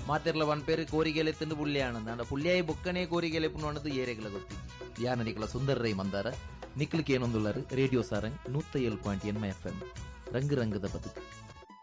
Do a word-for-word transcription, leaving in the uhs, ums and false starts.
ಮಾತೆರ್ಲ ಒಂದ್ ಪೇರು ಕೋರಿಗೆಲೆ ತಿಂದು ಪುಳ್ಳಿಯಾನಂದ ಅಂಡ ಪುಳ್ಳಿಯಾಯಿ ಬೊಕ್ಕನೇ ಕೋರಿಗೆಲೆ ಪುಣ್ಣದು ಏರೆಗಳ ಗೊತ್ತಿದ್ದಿ ಯಾನರಿಕಲ ಸುಂದರ ರೈ ಮಂದಾರ ನಿಕ್ಲಿಕ್ಕೆ ಏನೊಂದುಳ್ಳರು ರೇಡಿಯೋ ಸಾರಂಗ್ ನೂತ್ತ ಏಳು ಪಾಯಿಂಟ್ ಎನ್ಮ ಎಫ್ ಎಂ ರಂಗು ರಂಗದ ಬದುಕು.